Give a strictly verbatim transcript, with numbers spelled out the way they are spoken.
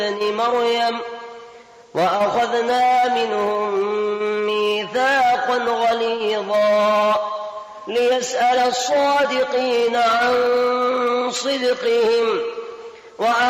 بني مريم وأخذنا منهم ميثاقا غليظا ليسأل الصادقين عن صدقهم